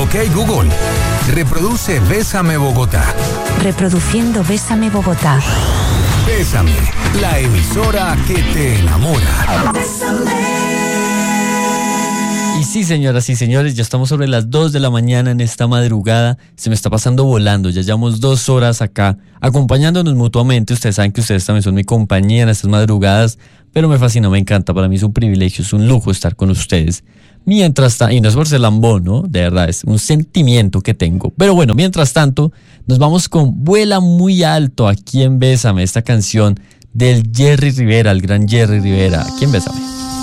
Ok, Google, reproduce Bésame Bogotá. Reproduciendo Bésame Bogotá. Bésame, la emisora que te enamora. Y sí, señoras y señores, ya estamos sobre las 2 de la mañana en esta madrugada. Se me está pasando volando, ya llevamos 2 horas acá acompañándonos mutuamente. Ustedes saben que ustedes también son mi compañía en estas madrugadas, pero me fascina, me encanta. Para mí es un privilegio, es un lujo estar con ustedes. Mientras tanto, y no es por ser lambón, ¿no? De verdad, es un sentimiento que tengo. Pero bueno, mientras tanto, nos vamos con Vuela Muy Alto aquí en Bésame, esta canción del Jerry Rivera, el gran Jerry Rivera. Aquí en Bésame.